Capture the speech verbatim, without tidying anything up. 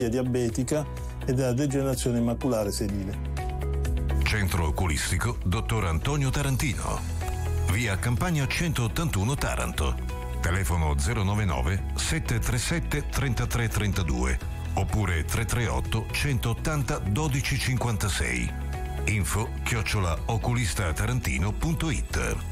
diabetica e della degenerazione maculare senile. Centro Oculistico dottor Antonio Tarantino, via Campagna centottantuno Taranto, telefono zero novantanove sette tre sette tre tre tre due oppure tre tre otto centottanta dodici cinquantasei. Info chiocciola oculistatarantino punto it.